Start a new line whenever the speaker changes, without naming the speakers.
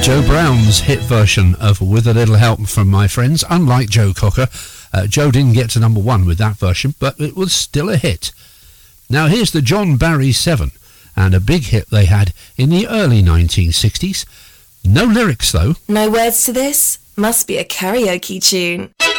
Joe Brown's hit version of With a Little Help from My Friends. Unlike Joe Cocker, Joe didn't get to number one with that version, but it was still a hit. Now here's the John Barry 7, and a big hit they had in the early 1960s. No lyrics though.
No words to this? Must be a karaoke tune.